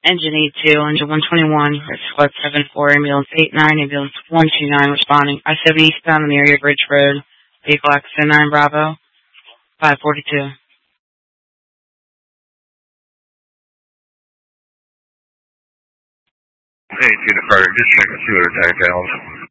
Engine 82, engine 121, squad 74, ambulance 89, ambulance 129 responding. I-70 eastbound on the area Bridge Road. Vehicle accident 9 Bravo, 542. Hey, Tina Carter, just checking to see what attack else.